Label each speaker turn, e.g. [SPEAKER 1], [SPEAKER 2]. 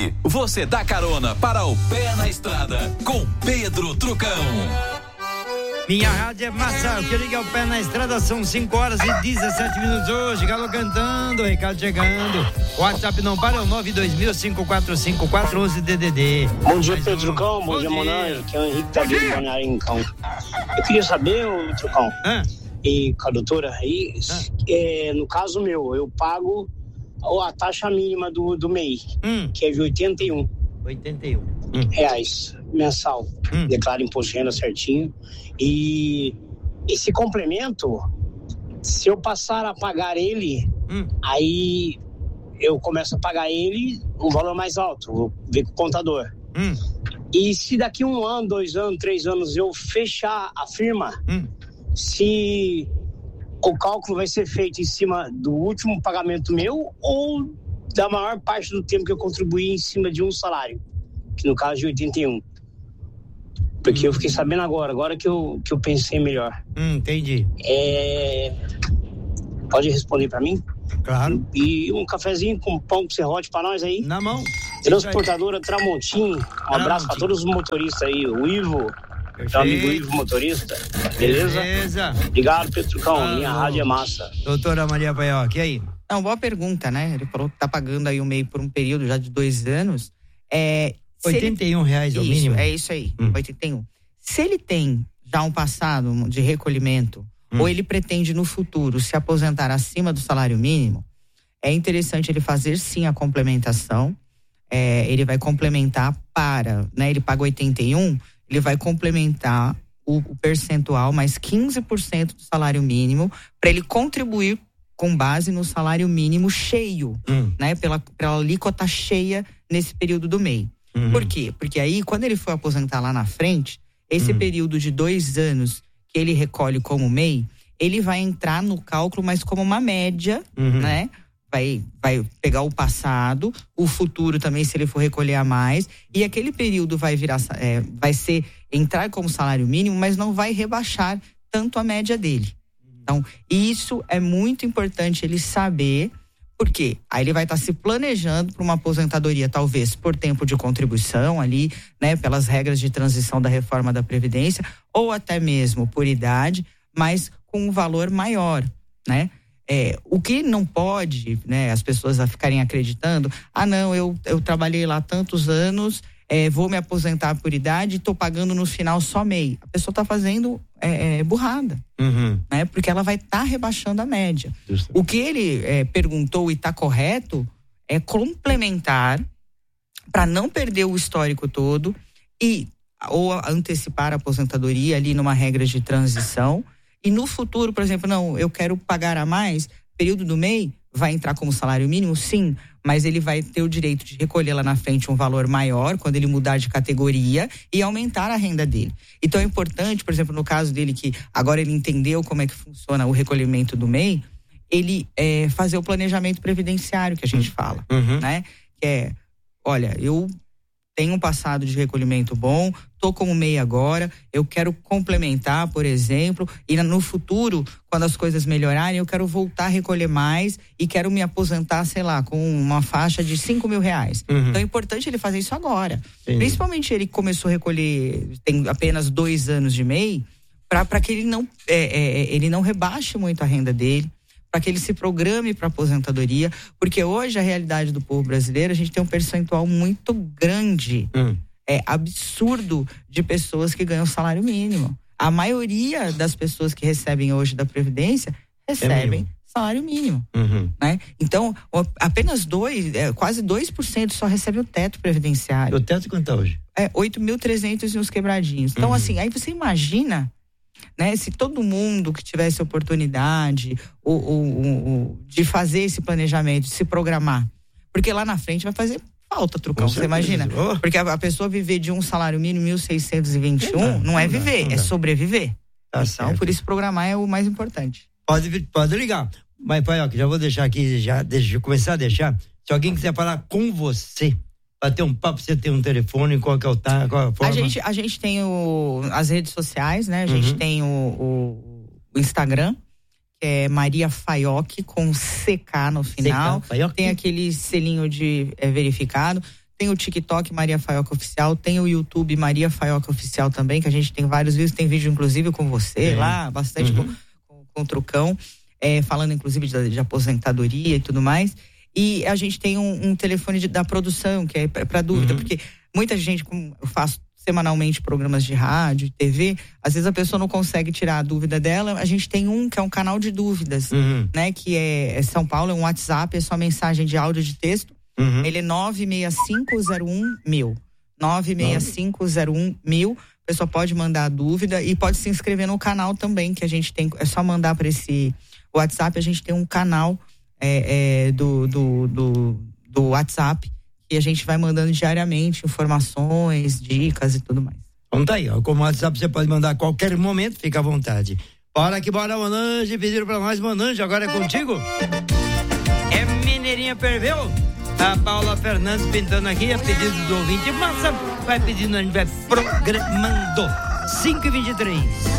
[SPEAKER 1] Aqui, você dá carona para o Pé na Estrada com Pedro Trucão.
[SPEAKER 2] Minha rádio é massa, o que liga o Pé na Estrada, são 5h17 hoje, Galo cantando, recado chegando, WhatsApp não para, é o 92000-545-411 DDD.
[SPEAKER 3] Bom dia, Pedro Trucão, bom dia, Monange, que é o Henrique tá de Balneário Rincão. Eu queria saber, Trucão, e com a doutora aí, no caso meu, eu pago a taxa mínima do MEI, que é de 81 reais mensal. Declaro imposto de renda certinho. E esse complemento, se eu passar a pagar ele, aí eu começo a pagar ele um valor mais alto, vou ver com o contador. E se daqui 1 ano, 2 anos, 3 anos eu fechar a firma, se o cálculo vai ser feito em cima do último pagamento meu ou da maior parte do tempo que eu contribuí em cima de um salário, que no caso de 81. Porque eu fiquei sabendo agora que eu pensei melhor.
[SPEAKER 2] Entendi.
[SPEAKER 3] Pode responder pra mim?
[SPEAKER 2] Claro.
[SPEAKER 3] E um cafezinho com pão com serrote pra nós aí?
[SPEAKER 2] Na mão.
[SPEAKER 3] Transportadora Tramontim. Um abraço pra todos os motoristas aí. O Ivo, meu amigo Ivo motorista. Beleza? Obrigado, Pedro Trucão. Minha rádio é massa.
[SPEAKER 2] Doutora Maria Paioc, e aí?
[SPEAKER 4] Não, boa pergunta, né? Ele falou que tá pagando aí o MEI por um período já de 2 anos.
[SPEAKER 2] R$81 é o mínimo?
[SPEAKER 4] É isso aí, 81. Se ele tem já um passado de recolhimento, ou ele pretende no futuro se aposentar acima do salário mínimo, é interessante ele fazer sim a complementação. Ele vai complementar ele paga 81, ele vai complementar o percentual mais 15% do salário mínimo para ele contribuir com base no salário mínimo cheio, né? Pela alíquota cheia nesse período do MEI. Por quê? Porque aí, quando ele for aposentar lá na frente, esse período de 2 anos que ele recolhe como MEI, ele vai entrar no cálculo, mas como uma média, né? Vai pegar o passado, o futuro também, se ele for recolher a mais, e aquele período vai virar, entrar como salário mínimo, mas não vai rebaixar tanto a média dele. Então, isso é muito importante ele saber. Por quê? Aí ele vai estar se planejando para uma aposentadoria, talvez por tempo de contribuição ali, né? Pelas regras de transição da reforma da Previdência, ou até mesmo por idade, mas com um valor maior, né? O que não pode, né? As pessoas ficarem acreditando, não, eu trabalhei lá tantos anos, vou me aposentar por idade e estou pagando no final só MEI. A pessoa está fazendo burrada, né? Porque ela vai estar rebaixando a média. O que ele perguntou e está correto é complementar para não perder o histórico todo ou antecipar a aposentadoria ali numa regra de transição. E no futuro, por exemplo, não, eu quero pagar a mais, período do MEI vai entrar como salário mínimo, sim, mas ele vai ter o direito de recolher lá na frente um valor maior quando ele mudar de categoria e aumentar a renda dele. Então é importante, por exemplo, no caso dele, que agora ele entendeu como é que funciona o recolhimento do MEI, ele fazer o planejamento previdenciário que a gente fala, né? Que olha, eu tenho um passado de recolhimento bom, tô como MEI agora, eu quero complementar, por exemplo, e no futuro, quando as coisas melhorarem, eu quero voltar a recolher mais e quero me aposentar, sei lá, com uma faixa de R$5.000. Então é importante ele fazer isso agora. Sim. Principalmente ele começou a recolher, tem apenas 2 anos de MEI, para que ele não rebaixe muito a renda dele, para que ele se programe para aposentadoria, porque hoje a realidade do povo brasileiro, a gente tem um percentual muito grande, absurdo, de pessoas que ganham salário mínimo. A maioria das pessoas que recebem hoje da Previdência recebem salário mínimo, né? Então, apenas quase 2% só recebe o teto previdenciário.
[SPEAKER 2] O teto quanto tá hoje?
[SPEAKER 4] 8.300 e uns quebradinhos. Então, assim, aí você imagina, né, se todo mundo que tivesse oportunidade de fazer esse planejamento, de se programar, porque lá na frente vai fazer falta, Trucão, você imagina? Porque a pessoa viver de um salário mínimo 1.621 não é viver, é sobreviver. Então, certo. Por isso programar é o mais importante.
[SPEAKER 2] Pode ligar. Mas, Paioc, já vou deixar aqui, deixa eu começar a deixar. Se alguém quiser falar com você, bater um papo, você tem um telefone, qual é a forma?
[SPEAKER 4] A gente tem as redes sociais, né? A gente tem o Instagram, que é Maria Paioc, com CK no final. Tem aquele selinho de verificado. Tem o TikTok Maria Faioca Oficial, tem o YouTube Maria Faioca Oficial também, que a gente tem vários vídeos, tem vídeo inclusive com você lá, bastante com o Trucão, falando inclusive de aposentadoria e tudo mais. E a gente tem um telefone da produção, que é para dúvida, porque muita gente, como eu faço semanalmente programas de rádio, TV, às vezes a pessoa não consegue tirar a dúvida dela. A gente tem que é um canal de dúvidas, né? Que é São Paulo, é um WhatsApp, é só mensagem de áudio, de texto. Ele é 965011000. 965011000. A pessoa pode mandar a dúvida e pode se inscrever no canal também, que a gente tem. É só mandar para esse WhatsApp. A gente tem um canal do WhatsApp, e a gente vai mandando diariamente informações, dicas e tudo mais.
[SPEAKER 2] Então tá aí, ó. Como WhatsApp você pode mandar a qualquer momento, fica à vontade. Bora que bora, Monange, pediram pra nós, Monange, agora é contigo. É Mineirinha Perveu? A Paula Fernandes pintando aqui, a pedido do ouvinte, mas vai pedindo, a gente vai programando. 5h23.